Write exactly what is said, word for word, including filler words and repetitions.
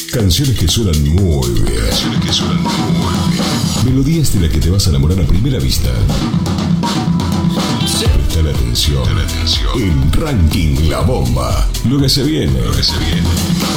Canciones que suenan muy bien. Canciones que suenan muy bien. Melodías de las que te vas a enamorar a primera vista. Presta atención. Presta atención. En Ranking La Bomba. Lo que se viene. Lo que se viene.